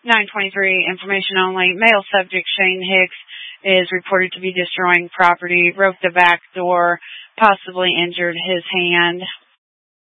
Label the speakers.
Speaker 1: 923, information only. Male subject Shane Hicks is reported to be destroying property, broke the back door, possibly injured his hand.